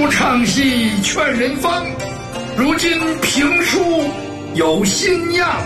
书唱戏劝人方，如今评书有新样。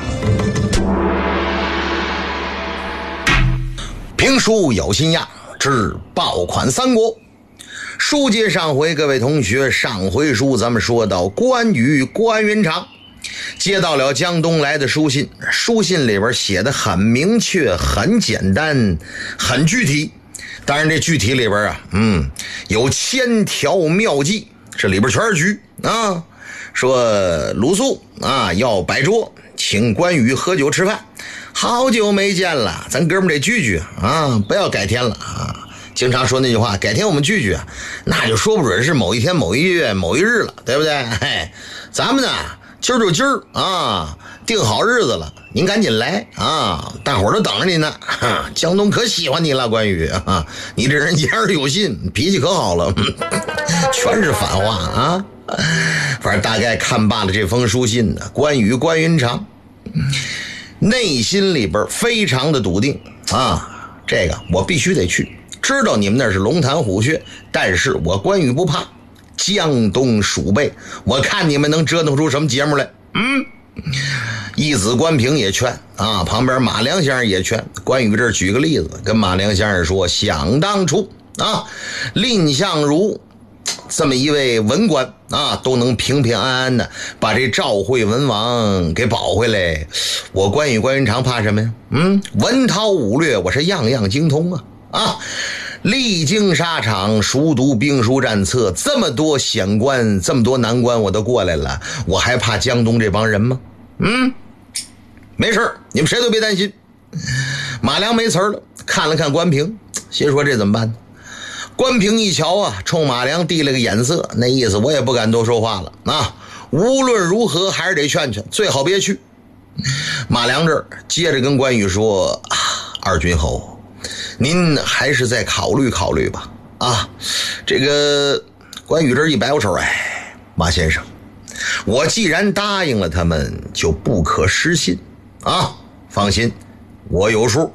评书有新样之爆款三国。书接上回，各位同学，上回书咱们说到关羽关云长接到了江东来的书信，书信里边写的很明确，很简单，很具体。当然这具体里边有千条妙计，这里边全是局啊。说鲁肃要摆桌请关羽喝酒吃饭，好久没见了，咱哥们得聚聚啊，不要改天了啊。经常说那句话，改天我们聚聚啊，那就说不准是某一天某一月某一日了，对不对？嘿，咱们呢今儿就今儿啊，定好日子了，您赶紧来啊，大伙儿都等着您呢。江东可喜欢你了，关羽啊，你这人言而有信，脾气可好了，全是反话啊。反正大概看罢了这封书信呢，关羽关云长内心里边非常的笃定啊，这个我必须得去。知道你们那是龙潭虎穴，但是我关羽不怕，江东鼠辈，我看你们能折腾出什么节目来。义子关平也劝啊，旁边马良先生也劝。关羽这儿举个例子，跟马良先生说，想当初啊，蔺相如这么一位文官啊，都能平平安安的把这赵惠文王给保回来，我关羽关云长怕什么呀？文韬武略我是样样精通啊，历经沙场，熟读兵书战策，这么多险关，这么多难关我都过来了，我还怕江东这帮人吗？没事，你们谁都别担心。马良没词了，看了看关平，心说这怎么办呢？关平一瞧啊，冲马良递了个眼色，那意思我也不敢多说话了啊，无论如何还是得劝劝，最好别去。马良这儿接着跟关羽说二军侯，您还是再考虑考虑吧啊。这个关羽这一摆我手，马先生，我既然答应了他们，就不可失信啊，放心，我有数。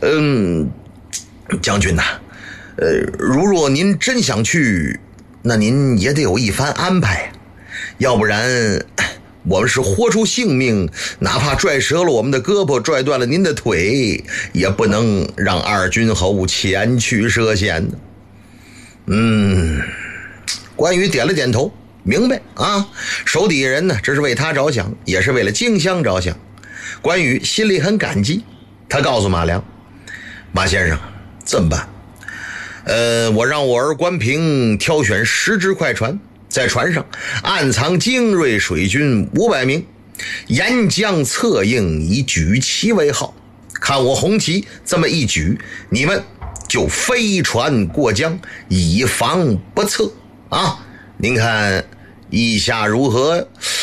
将军呐，如若您真想去，那您也得有一番安排，要不然我们是豁出性命，哪怕拽折了我们的胳膊，拽断了您的腿，也不能让二军侯前去涉险的。关羽点了点头，明白啊，手底下人呢，这是为他着想，也是为了荆襄着想。关羽心里很感激，他告诉马良，马先生，这么办，我让我儿关平挑选10只快船，在船上暗藏精锐水军500名，沿江策应，以举旗为号，看我红旗这么一举，你们就飞船过江，以防不测啊！您看意下如何？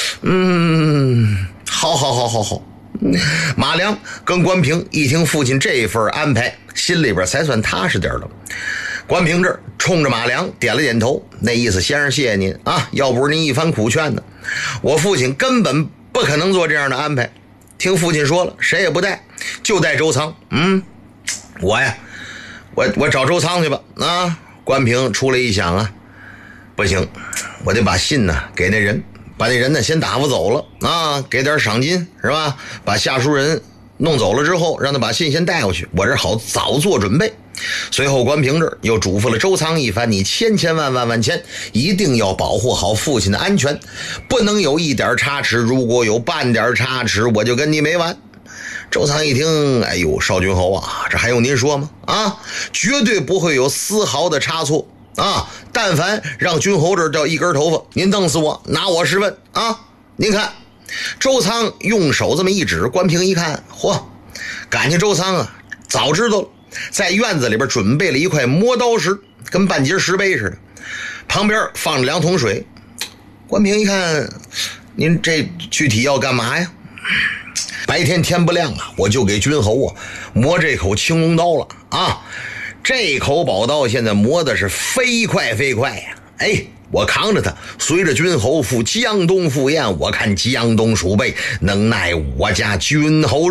好。马良跟关平一听父亲这份安排，心里边才算踏实点了。关平这儿冲着马良点了点头，那意思先生谢谢您啊，要不是您一番苦劝呢，我父亲根本不可能做这样的安排。听父亲说了，谁也不带，就带周仓。我找周仓去吧啊！关平出来一想啊，不行，我得把信呢给那人，把那人呢先打发走了啊，给点赏金是吧？把下书人弄走了之后，让他把信先带回去，我这好早做准备。随后关平这儿又嘱咐了周仓一番，你千万一定要保护好父亲的安全，不能有一点差池，如果有半点差池，我就跟你没完。周仓一听，哎呦，少君侯啊，这还用您说吗？啊，绝对不会有丝毫的差错啊！但凡让君侯这儿掉一根头发，您弄死我，拿我试问啊！您看，周仓用手这么一指，关平一看，嚯，感情周仓啊，早知道了，在院子里边准备了一块磨刀石，跟半截石碑似的，旁边放着2桶水。关平一看，您这具体要干嘛呀？白天天不亮啊，我就给君侯磨这口青龙刀了啊！这口宝刀现在磨的是飞快呀！我扛着它，随着君侯赴江东赴宴，我看江东鼠辈能奈我家君侯